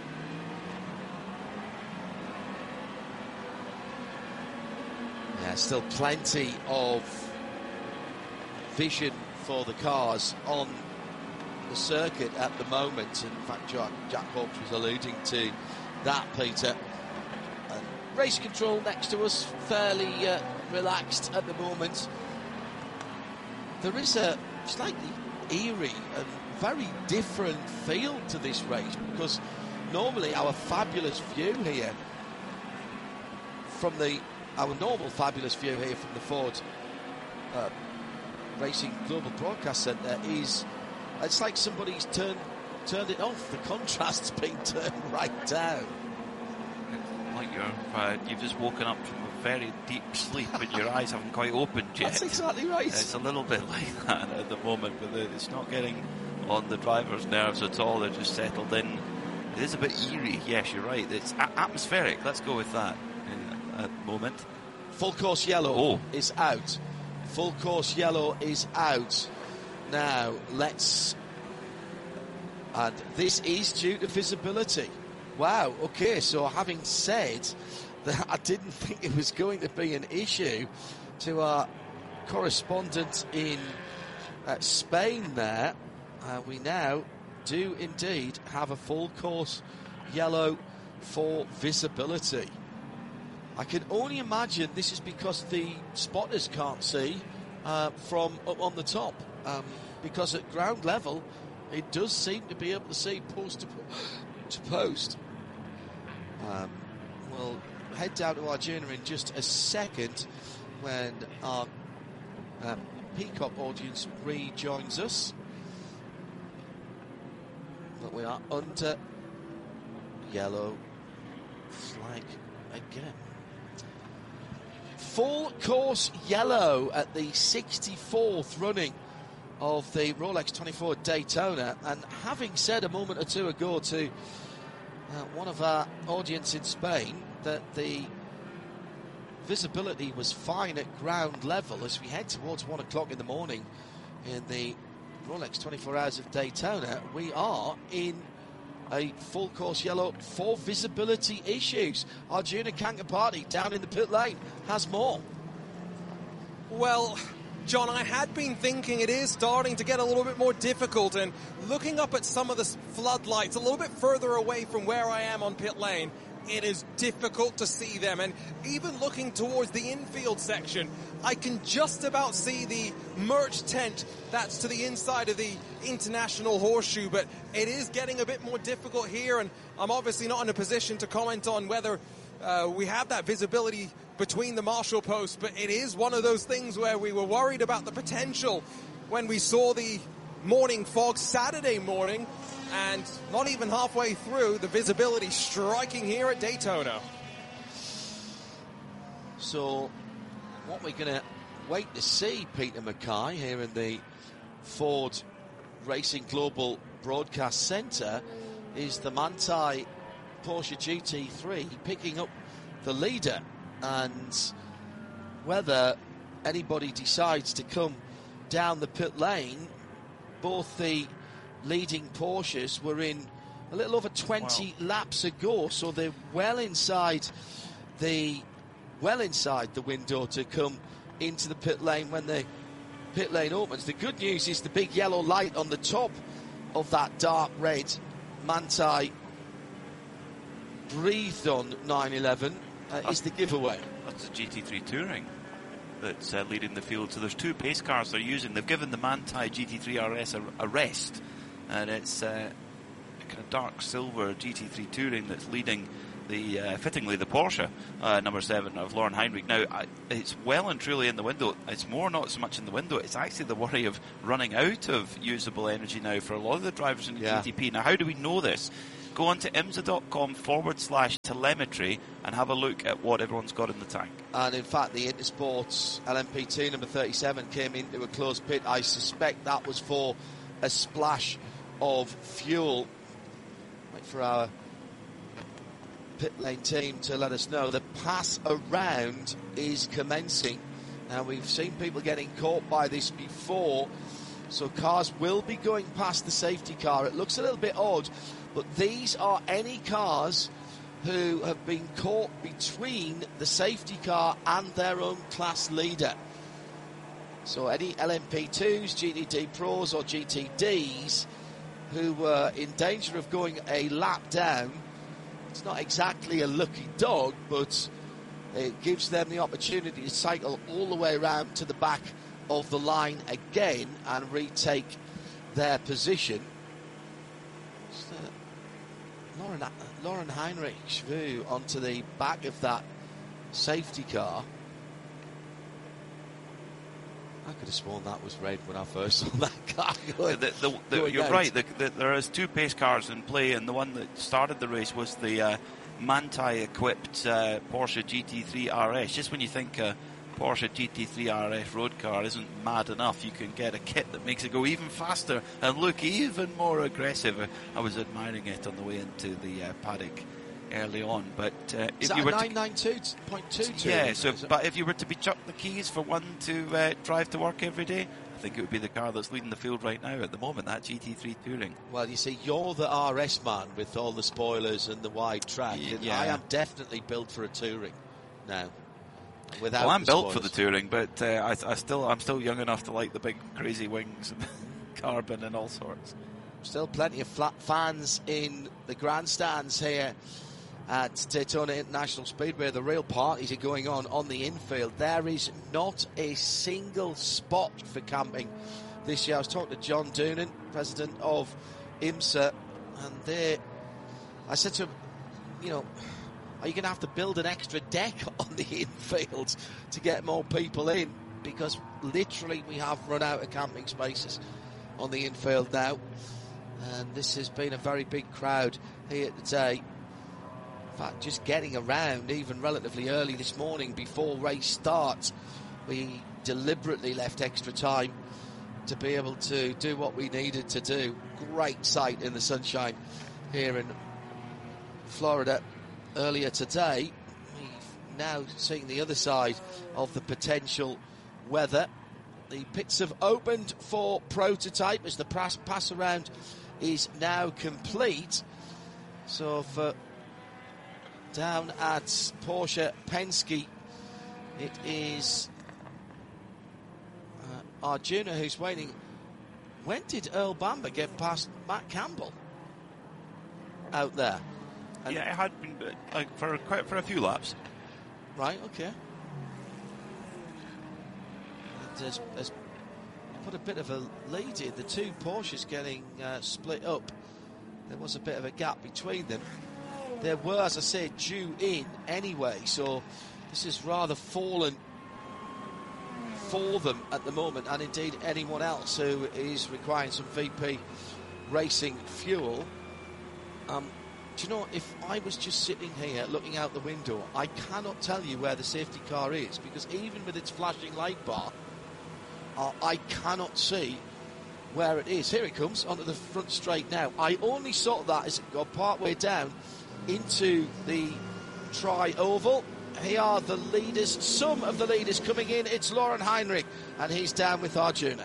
Yeah, still plenty of vision for the cars on the circuit at the moment. In fact, Jack, Jack Hawks was alluding to that, Peter. And race control next to us, fairly uh, relaxed at the moment. There is a slightly eerie and very different feel to this race, because normally our fabulous view here from the our normal fabulous view here from the Ford uh, Racing Global Broadcast Centre is, it's like somebody's turned turned it off. The contrast's been turned right down.
Like you're, uh, you've just woken up from a very deep sleep and your eyes haven't quite opened yet.
That's exactly right.
It's a little bit like that at the moment, but it's not getting on the driver's nerves at all. They're just settled in. It is a bit eerie. Yes, you're right. It's a- atmospheric. Let's go with that in, at the moment.
Full course yellow
oh.
is out. Full course yellow is out. Now, let's... And this is due to visibility. Wow, okay, so having said that I didn't think it was going to be an issue, to our correspondent in uh, Spain there, uh, we now do indeed have a full course yellow for visibility. I can only imagine this is because the spotters can't see uh, from up on the top, um, because at ground level it does seem to be able to see post to, to post. Um, we'll head down to Arjuna in just a second when our uh, Peacock audience rejoins us. But we are under yellow flag again. Full course yellow at the sixty-fourth running of the Rolex twenty-four Daytona. And having said a moment or two ago to uh, one of our audience in Spain that the visibility was fine at ground level, as we head towards one o'clock in the morning in the Rolex twenty-four Hours of Daytona, we are in a full course yellow for visibility issues. Arjuna Kankapati down in the pit lane has more.
Well, John, I had been thinking it is starting to get a little bit more difficult, and looking up at some of the floodlights a little bit further away from where I am on pit lane, it is difficult to see them. And even looking towards the infield section, I can just about see the merch tent that's to the inside of the International Horseshoe, but it is getting a bit more difficult here, and I'm obviously not in a position to comment on whether uh, we have that visibility between the Marshall posts, but it is one of those things where we were worried about the potential when we saw the morning fog Saturday morning, and not even halfway through, the visibility striking here at Daytona.
So what we're going to wait to see, Peter Mackay, here in the Ford Racing Global Broadcast Centre, is the Manthey Porsche G T three picking up the leader, and whether anybody decides to come down the pit lane. Both the leading Porsches were in a little over twenty wow. laps ago, so they're well inside the well inside the window to come into the pit lane when the pit lane opens. The good news is the big yellow light on the top of that dark red Manthey breathed on nine eleven uh, is the giveaway.
That's the G T three Touring that's uh, leading the field. So there's two pace cars they're using. They've given the Manthey G T three R S a, a rest, and it's uh, kind of dark silver G T three Touring that's leading the uh, fittingly the Porsche uh, number seven of Lauren Heinrich. Now I, it's well and truly in the window. It's more not so much in the window, it's actually the worry of running out of usable energy now for a lot of the drivers in the
yeah.
G T P. Now how do we know this? Go on to imsa.com forward slash telemetry and have a look at what everyone's got in the tank.
And in fact the Intersports L M P two number thirty-seven came into a closed pit. I suspect that was for a splash of fuel. Wait for our pit lane team to let us know the pass around is commencing. Now we've seen people getting caught by this before, so cars will be going past the safety car. It looks a little bit odd, but these are any cars who have been caught between the safety car and their own class leader. So any L M P twos, G T D Pros or G T Ds who were in danger of going a lap down, it's not exactly a lucky dog, but it gives them the opportunity to cycle all the way around to the back of the line again and retake their position. So, Lauren, Lauren Heinrich's view onto the back of that safety car. I could have sworn that was red when I first saw that car going,
the, the, the,
going
You're
out.
right. The, the, there is two pace cars in play, and the one that started the race was the uh, Manthey-equipped uh, Porsche G T three R S. Just when you think a Porsche G T three R S road car isn't mad enough, you can get a kit that makes it go even faster and look even more aggressive. I was admiring it on the way into the uh, paddock early on, but uh,
is
if
that
you
a
were
nine ninety-two point two two?
yeah, so but if you were to be chucked the keys for one to uh, drive to work every day, I think it would be the car that's leading the field right now at the moment, that G T three Touring.
Well, you see, you're the R S man with all the spoilers and the wide track.
Y-
and
yeah.
I am definitely built for a Touring now. Without
Well, I'm
the
built for the
spoilers.
Touring, but uh, I, I still, I'm still young enough to like the big crazy wings and carbon and all sorts.
Still plenty of flat fans in the grandstands here at Daytona International Speedway. The real parties are going on on the infield. There is not a single spot for camping this year. I was talking to John Doonan, president of IMSA, and they, I said to him, you know, are you going to have to build an extra deck on the infield to get more people in? Because literally we have run out of camping spaces on the infield now. And this has been a very big crowd here today. In fact, just getting around even relatively early this morning before race starts, we deliberately left extra time to be able to do what we needed to do. Great sight in the sunshine here in Florida earlier today. We've now seen the other side of the potential weather. The pits have opened for prototype as the pass, pass around is now complete. So for down at Porsche Penske, it is uh, Arjuna who's waiting. When did Earl Bamber get past Matt Campbell out there? And
yeah, it had been uh, for quite for a few laps.
Right, okay. There's, there's put a bit of a lead in. The two Porsches getting uh, split up. There was a bit of a gap between them. There were, as I said, due in anyway, so this has rather fallen for them at the moment, and indeed anyone else who is requiring some V P racing fuel. Um, do you know, if I was just sitting here looking out the window, I cannot tell you where the safety car is, because even with its flashing light bar, uh, I cannot see where it is. Here it comes onto the front straight now. I only saw that as it got part way down into the tri-oval. Here are the leaders, some of the leaders coming in. It's Lauren Heinrich, and he's down with Arjuna.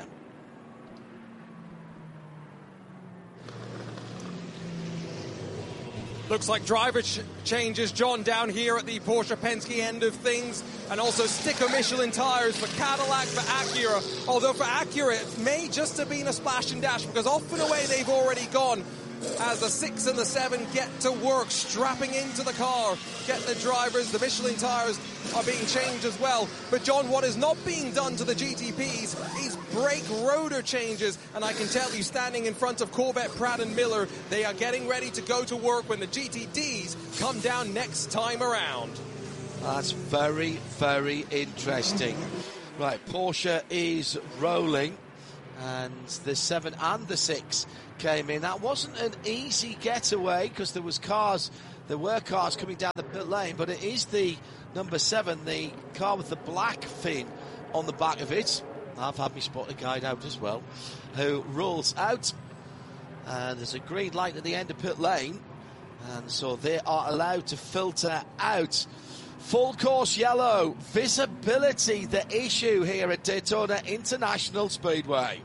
Looks like driver ch- changes, John, down here at the Porsche Penske end of things, and also sticker Michelin tyres for Cadillac, for Acura. Although for Acura, it may just have been a splash and dash, because off and away they've already gone as the six and the seven get to work, strapping into the car. Get the drivers, the Michelin tyres are being changed as well. But John, what is not being done to the G T Ps is brake rotor changes. And I can tell you, standing in front of Corvette, Pratt and Miller, they are getting ready to go to work when the G T Ds come down next time around.
That's very, very interesting. Right, Porsche is rolling, and the seven and the six came in. That wasn't an easy getaway because there was cars, there were cars coming down the pit lane, but it is the number seven, the car with the black fin on the back of it. I've had me spot a guide out as well, who rolls out, and there's a green light at the end of pit lane, and so they are allowed to filter out. Full course yellow, visibility the issue here at Daytona International Speedway.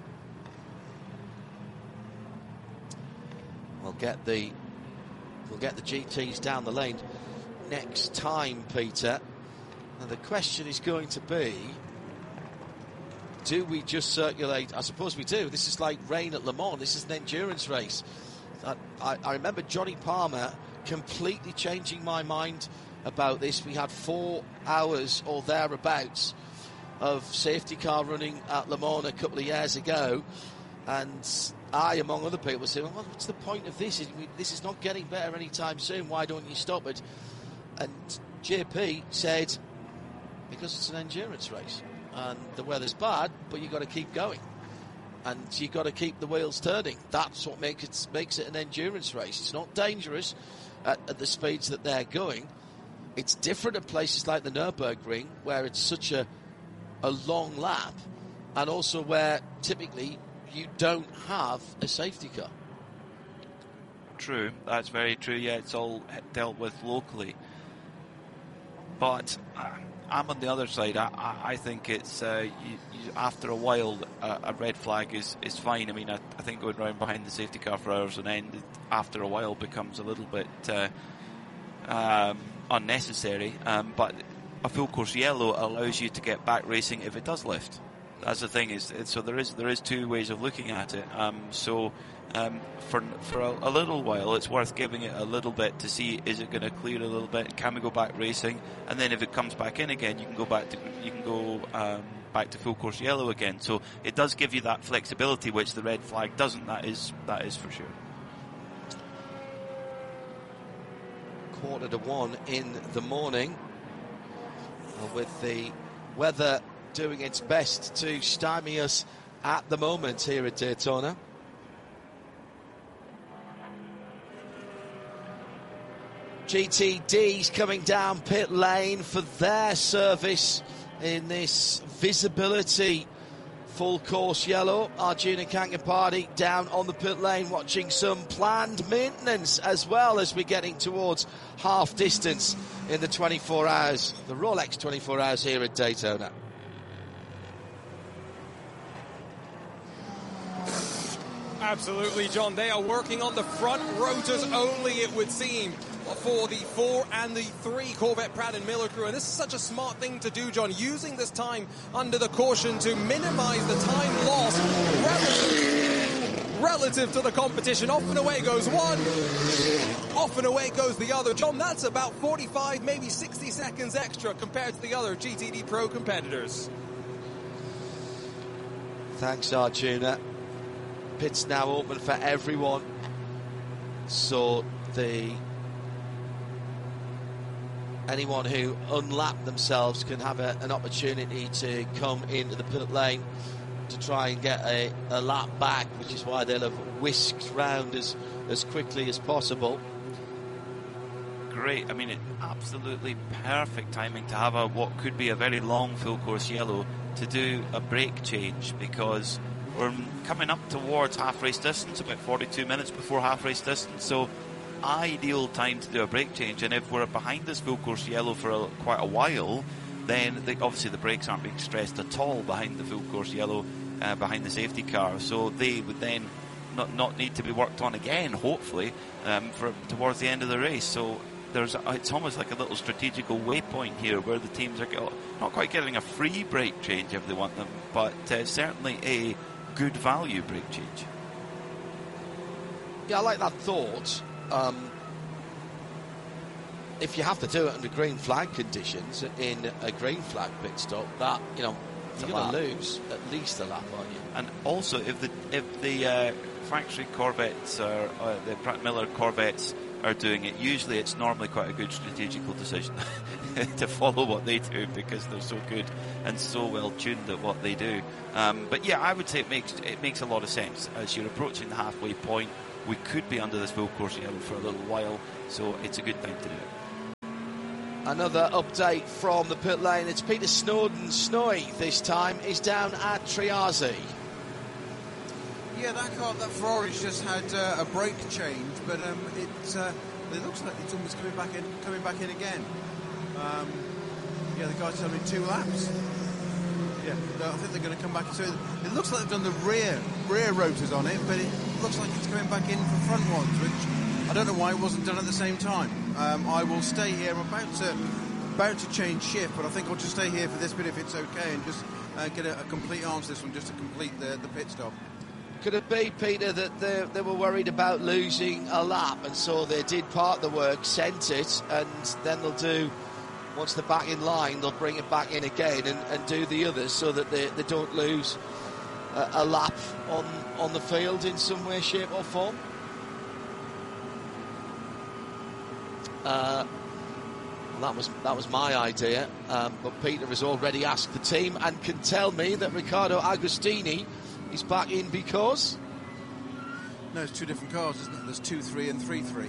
We'll get the we'll get the G Ts down the lane next time, Peter. And the question is going to be, do we just circulate? I suppose we do. This is like rain at Le Mans. This is an endurance race. I, I, I remember Johnny Palmer completely changing my mind about this. We had four hours or thereabouts of safety car running at Le Mans a couple of years ago, and I, among other people, said, well, what's the point of this? This is not getting better anytime soon. Why don't you stop it? And J P said, because it's an endurance race and the weather's bad, but you've got to keep going and you've got to keep the wheels turning. That's what makes it, makes it an endurance race. It's not dangerous at, at the speeds that they're going. It's different at places like the Nürburgring, where it's such a a long lap, and also where typically you don't have a safety car.
True, that's very true. Yeah, it's all dealt with locally. But uh, I'm on the other side. I, I, I think it's uh, you, you, after a while, uh, a red flag is, is fine. I mean, I, I think going round behind the safety car for hours on end, after a while, becomes a little bit Uh, um, unnecessary, um, but a full course yellow allows you to get back racing if it does lift. That's the thing. Is so there is there is two ways of looking at it. Um, so um, for for a, a little while, it's worth giving it a little bit to see, is it going to clear a little bit? Can we go back racing? And then if it comes back in again, you can go back to you can go um, back to full course yellow again. So it does give you that flexibility, which the red flag doesn't. That is that is for sure.
Quarter to one in the morning, with the weather doing its best to stymie us at the moment here at Daytona. G T D's coming down pit lane for their service in this visibility full course yellow. Arjuna Kangaparty down on the pit lane watching some planned maintenance as well as we're getting towards half distance in the twenty-four hours, the Rolex twenty-four hours here at Daytona.
Absolutely, John. They are working on the front rotors only, it would seem, for the four and the three Corvette Pratt and Miller crew. And this is such a smart thing to do, John, using this time under the caution to minimize the time lost relative, relative to the competition. Off and away goes one, off and away goes the other. John, that's about forty-five, maybe sixty seconds extra compared to the other G T D Pro competitors.
Thanks, Arjuna. Pit's now open for everyone, so the anyone who unlapped themselves can have a, an opportunity to come into the pit lane to try and get a, a lap back, which is why they'll have whisked round as, as quickly as possible.
Great. I mean, it, absolutely perfect timing to have a what could be a very long full course yellow to do a brake change, because we're coming up towards half race distance, about forty-two minutes before half race distance, so ideal time to do a brake change. And if we're behind this full course yellow for a, quite a while, then the, obviously the brakes aren't being stressed at all behind the full course yellow, uh, behind the safety car, so they would then not not need to be worked on again, hopefully, um, for towards the end of the race. So there's a, it's almost like a little strategical waypoint here where the teams are get, not quite getting a free brake change if they want them, but uh, certainly a good value brake change.
Yeah, I like that thought. Um, if you have to do it under green flag conditions in a green flag pit stop, that, you know, you're going to lose at least a lap, aren't you?
And also, if the if the uh, factory Corvettes or uh, the Pratt Miller Corvettes are doing it, usually it's normally quite a good strategical decision to follow what they do, because they're so good and so well tuned at what they do. Um, but yeah, I would say it makes it makes a lot of sense. As you're approaching the halfway point, we could be under this full course yellow for a little while, so it's a good time to do it.
Another update from the pit lane. It's Peter Snowden. Snowy this time is down at Triazi.
Yeah, that car, that Ferrari's just had uh, a brake change, but um, it uh, it looks like it's almost coming back in, coming back in again. Um, yeah, the guy's telling me two laps. Yeah, no, I think they're going to come back. So it looks like they've done the rear rear rotors on it, but it looks like it's coming back in for front ones, which I don't know why it wasn't done at the same time. Um, I will stay here. I'm about to about to change shift, but I think I'll just stay here for this bit if it's okay, and just uh, get a, a complete answer to this one, just to complete the, the pit stop.
Could it be, Peter, that they, they were worried about losing a lap, and so they did part the work, sent it, and then they'll do, once they're back in line, they'll bring it back in again and, and do the others, so that they, they don't lose a, a lap on, on the field in some way, shape or form? Uh, well, that was that was my idea, um, but Peter has already asked the team and can tell me that Riccardo Agostini is back in because...
No, it's two different cars, isn't it? There's two three and three three.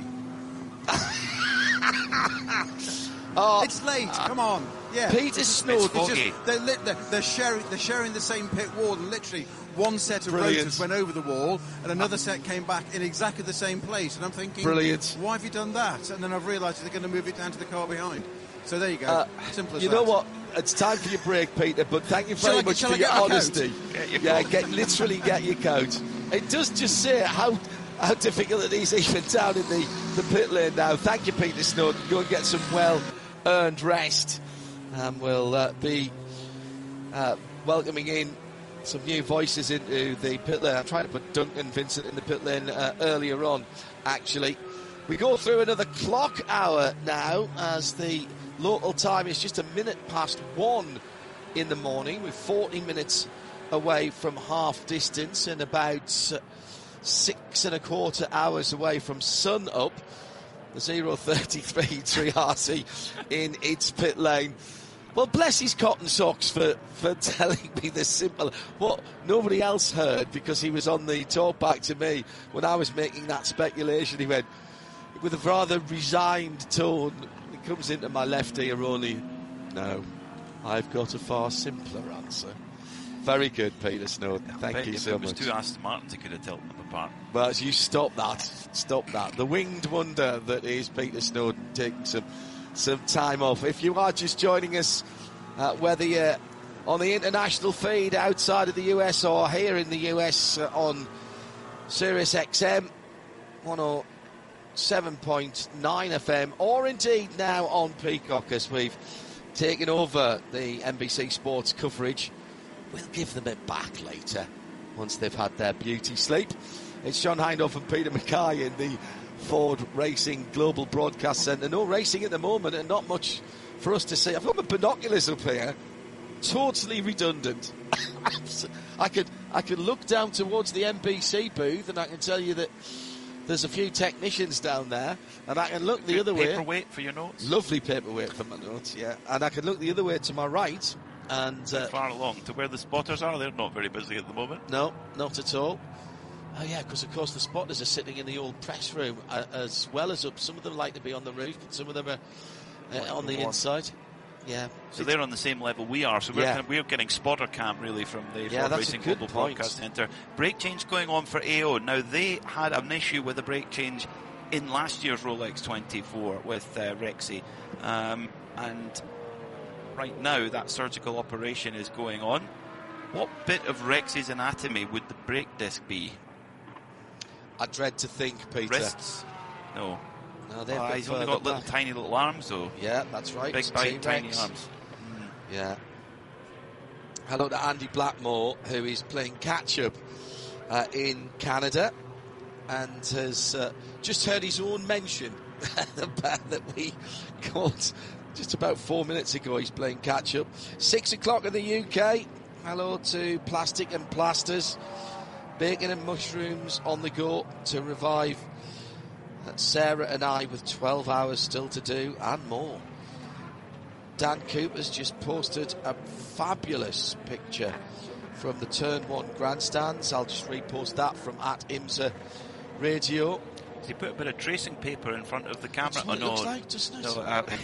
Oh,
it's late. Uh, Come on, yeah.
Peter Snowden.
They're, they're, they're sharing. They're sharing the same pit wall, and literally one set of
Brilliant.
rotors went over the wall, and another set came back in exactly the same place. And I'm thinking,
Brilliant.
Why have you done that? And then I've realised they're going to move it down to the car behind. So there you go. Uh, Simple as
you
that.
know what? It's time for your break, Peter. But thank you very
shall
much
I,
for your honesty.
Get your
yeah,
coat.
get literally get your coat. It does just say how. How difficult it is even down in the, the pit lane now. Thank you, Peter Snowden. Go and get some well-earned rest. And we'll uh, be uh, welcoming in some new voices into the pit lane. I'm trying to put Duncan Vincent in the pit lane uh, earlier on, actually. We go through another clock hour now, as the local time is just a minute past one in the morning. We're forty minutes away from half distance and about... Uh, Six and a quarter hours away from sun up. The zero thirty-three Triazi in its pit lane. Well, bless his cotton socks for, for telling me this simple, what nobody else heard, because he was on the talk back to me when I was making that speculation. He went with a rather resigned tone. It comes into my left ear only. No, I've got a far simpler answer. Very good, Peter Snowden.
Yeah,
Thank you
if
so
it was
much.
two Aston Martins, he could have tilted them apart.
Well, you stop that. Stop that. The winged wonder that is Peter Snowden taking some some time off. If you are just joining us, uh, whether you're on the international feed outside of the U S or here in the U S uh, on Sirius X M one oh seven point nine F M, or indeed now on Peacock, as we've taken over the N B C Sports coverage. We'll give them it back later, once they've had their beauty sleep. It's John Hindhaugh and Peter Mackay in the Ford Racing Global Broadcast Centre. No racing at the moment, and not much for us to see. I've got my binoculars up here. Totally redundant. I could I could look down towards the N B C booth, and I can tell you that there's a few technicians down there, and I can look the
Good
other way.
Paperweight for your notes.
Lovely paperweight for my notes, yeah. And I can look the other way to my right. And uh,
far along to where the spotters are. They're not very busy at the moment.
No, not at all. Oh yeah, because of course the spotters are sitting in the old press room uh, as well as up. Some of them like to be on the roof, but some of them are uh, like on the more. inside. Yeah.
So it's, they're on the same level we are. So we're, yeah. kind of, we're getting spotter cam really from the
yeah,
Ford Racing Global
point.
Broadcast Centre. Brake change going on for A O. Now they had an issue with the brake change in last year's Rolex twenty-four with uh, Rexy, um, and right now that surgical operation is going on. What bit of Rexy's anatomy would the brake disc be?
I dread to think, Peter.
Wrists? No.
No, they've
oh,
got
he's only got little
back.
tiny little arms though.
Yeah, that's right.
Big, big, tiny arms.
Mm. Yeah. Hello to Andy Blackmore, who is playing catch-up uh, in Canada. and has uh, just heard his own mention that we caught just about four minutes ago. He's playing catch-up. Six o'clock in the U K. Hello to Plastic and Plasters. Bacon and mushrooms on the go to revive Sarah and I with twelve hours still to do and more. Dan Cooper's just posted a fabulous picture from the Turn one grandstands. I'll just repost that from at IMSA Radio.
Has he put a bit of tracing paper in front of the camera?
That's what
oh,
it
no,
looks like, doesn't it?
No, uh,